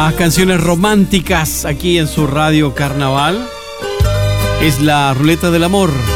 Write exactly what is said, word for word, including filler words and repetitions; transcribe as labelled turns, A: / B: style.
A: las canciones románticas aquí en su radio Carnaval. Es la Ruleta del Amor.